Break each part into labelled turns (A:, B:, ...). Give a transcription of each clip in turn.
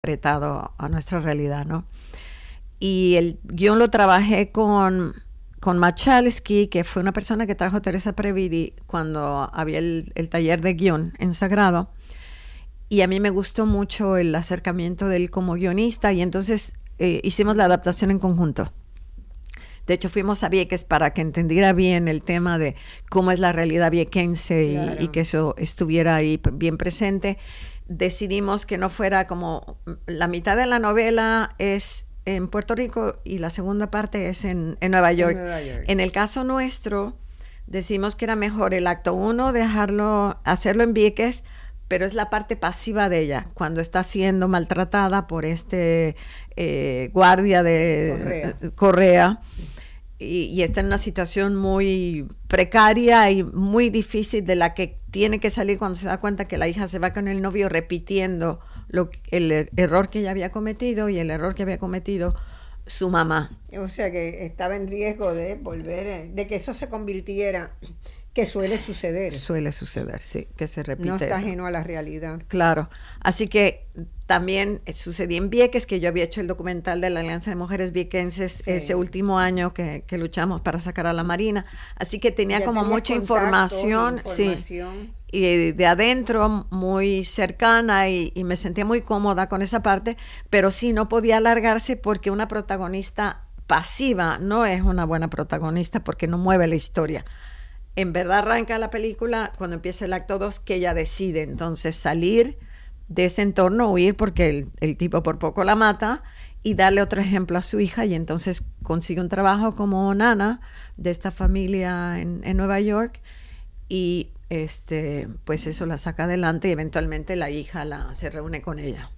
A: apretado a nuestra realidad, ¿no? Y el guión lo trabajé con Machalski, que fue una persona que trajo Teresa Previdi cuando había el taller de guión en Sagrado. Y a mí me gustó mucho el acercamiento de él como guionista, y entonces hicimos la adaptación en conjunto. De hecho, fuimos a Vieques para que entendiera bien el tema de cómo es la realidad viequense, claro, y que eso estuviera ahí bien presente. Decidimos que no fuera como la mitad de la novela es en Puerto Rico y la segunda parte es en Nueva York. En el caso nuestro, decimos que era mejor el acto 1 hacerlo en Vieques, pero es la parte pasiva de ella, cuando está siendo maltratada por este guardia de Correa. Y está en una situación muy precaria y muy difícil, de la que tiene que salir cuando se da cuenta que la hija se va con el novio, repitiendo el error que ella había cometido y el error que había cometido su mamá.
B: O sea que estaba en riesgo de volver, de que eso se convirtiera, que suele suceder.
A: Suele suceder, sí, que se repite.
B: No está
A: eso.
B: ajeno a la realidad.
A: Claro, así que también sucedía en Vieques, que yo había hecho el documental de la Alianza de Mujeres Viequenses, sí, ese último año que luchamos para sacar a la Marina, así que tenía como mucha información, sí, y de adentro muy cercana, y me sentía muy cómoda con esa parte, pero sí no podía alargarse, porque una protagonista pasiva no es una buena protagonista, porque no mueve la historia. En verdad arranca la película cuando empieza el acto 2, que ella decide entonces salir de ese entorno, huir, porque el tipo por poco la mata, y darle otro ejemplo a su hija, y entonces consigue un trabajo como nana de esta familia en Nueva York, y pues eso la saca adelante, y eventualmente la hija se reúne con ella.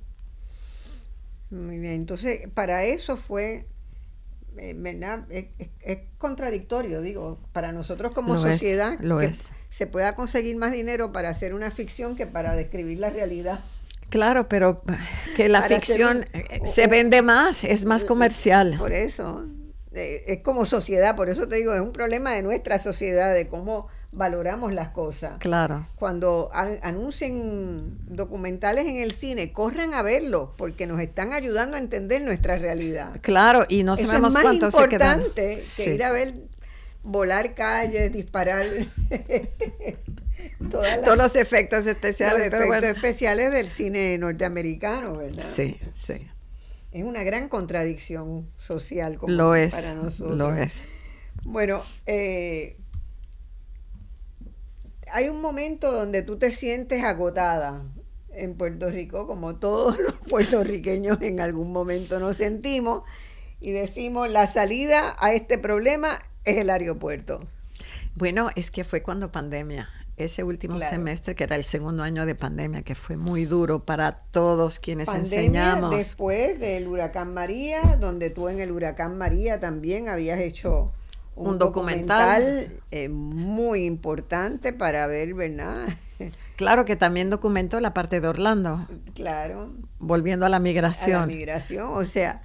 B: Muy bien, entonces para eso fue... ¿verdad? Es contradictorio, digo, para nosotros como sociedad, que se pueda conseguir más dinero para hacer una ficción que para describir la realidad.
A: Claro, pero que la ficción se vende más, es más comercial.
B: Por eso, es como sociedad, por eso te digo, es un problema de nuestra sociedad, de cómo valoramos las cosas.
A: Claro.
B: Cuando anuncien documentales en el cine, corran a verlos, porque nos están ayudando a entender nuestra realidad.
A: Claro, y no sabemos cuánto se quedan.
B: Es más importante que ir a ver volar calles, disparar
A: todos los efectos especiales.
B: Los efectos especiales del cine norteamericano, ¿verdad?
A: Sí, sí.
B: Es una gran contradicción social como
A: lo es,
B: para nosotros.
A: Lo es.
B: Bueno, hay un momento donde tú te sientes agotada en Puerto Rico, como todos los puertorriqueños en algún momento nos sentimos, y decimos, la salida a este problema es el aeropuerto.
A: Bueno, es que fue cuando pandemia, ese último semestre, que era el segundo año de pandemia, que fue muy duro para todos quienes enseñamos.
B: Después del huracán María, donde tú en el huracán María también habías hecho un documental muy importante para ver, ¿verdad?
A: Claro, que también documentó la parte de Orlando.
B: Claro.
A: Volviendo a la migración.
B: A la migración, o sea,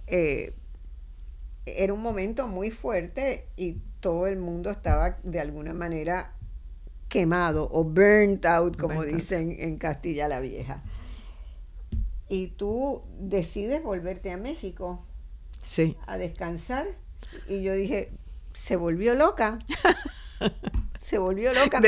B: era un momento muy fuerte y todo el mundo estaba de alguna manera quemado o burnt out, como dicen en Castilla la Vieja. Y tú decides volverte a México.
A: Sí.
B: A descansar. Y yo dije, se volvió loca. Se volvió loca.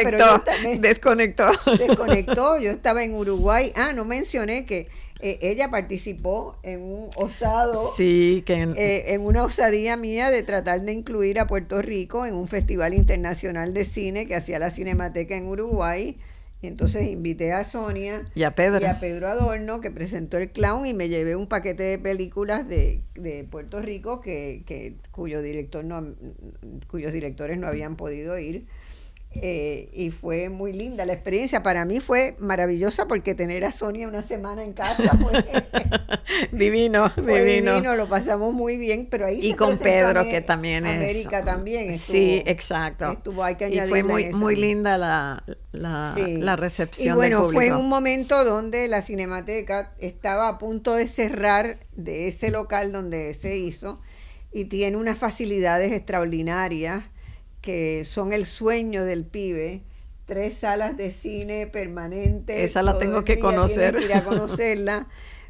B: Desconectó. Yo estaba en Uruguay. No mencioné que ella participó en un osado.
A: Sí,
B: en una osadía mía de tratar de incluir a Puerto Rico en un festival internacional de cine que hacía la Cinemateca en Uruguay. Y entonces invité a Sonia
A: y a
B: Pedro Adorno, que presentó El Clown, y me llevé un paquete de películas de Puerto Rico cuyos directores no habían podido ir. Y fue muy linda la experiencia. Para mí fue maravillosa, porque tener a Sonia una semana en casa fue
A: divino.
B: Lo pasamos muy bien, pero ahí
A: y con Pedro, que también
B: América es también estuvo,
A: sí, exacto,
B: hay que
A: y fue muy linda la recepción.
B: Y bueno,
A: del público.
B: fue en un momento donde la Cinemateca estaba a punto de cerrar, de ese local donde se hizo, y tiene unas facilidades extraordinarias que son el sueño del pibe. 3 salas de cine permanentes.
A: Esa la tengo que conocer.
B: Tienes que ir a conocerla.